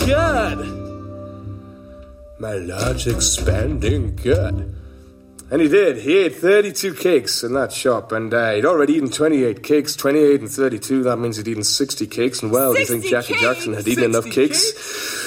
God! My large expanding gut. And he did. He ate 32 cakes in that shop, and he'd already eaten 28 cakes. 28 and 32, that means he'd eaten 60 cakes. And well, do you think Jackie Jackson had eaten enough cakes